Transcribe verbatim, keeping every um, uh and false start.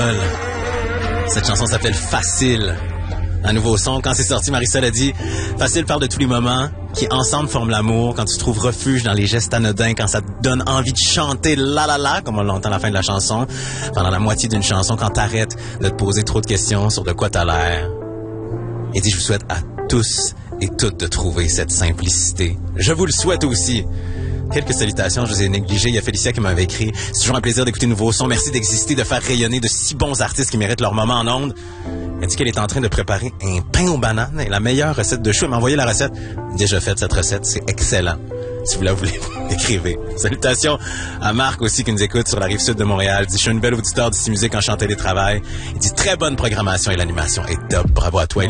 Cette chanson s'appelle Facile. Un nouveau son. Quand c'est sorti, Marisol a dit « Facile parle de tous les moments qui ensemble forment l'amour, quand tu trouves refuge dans les gestes anodins, quand ça te donne envie de chanter la la la, comme on l'entend à la fin de la chanson, pendant la moitié d'une chanson, quand t'arrêtes de te poser trop de questions sur de quoi t'as l'air. » Et dit « Je vous souhaite à tous et toutes de trouver cette simplicité. Je vous le souhaite aussi. » Quelques salutations, je vous ai négligé. Il y a Félicia qui m'avait écrit. C'est toujours un plaisir d'écouter de nouveaux sons. Merci d'exister, de faire rayonner de si bons artistes qui méritent leur moment en ondes. Elle dit qu'elle est en train de préparer un pain aux bananes et la meilleure recette de chou. Elle m'a envoyé la recette. Déjà faite cette recette, c'est excellent. Si vous la voulez, écrivez. Salutations à Marc aussi qui nous écoute sur la rive sud de Montréal. Il dit, je suis un nouvel auditeur d'ici musique en chant télétravail. Il dit, très bonne programmation et l'animation est top. Bravo à toi.